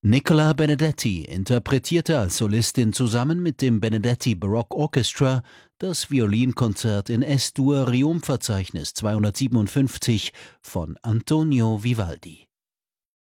Nicola Benedetti interpretierte als Solistin zusammen mit dem Benedetti Baroque Orchestra das Violinkonzert in S-Dur Riom-Verzeichnis 257 von Antonio Vivaldi.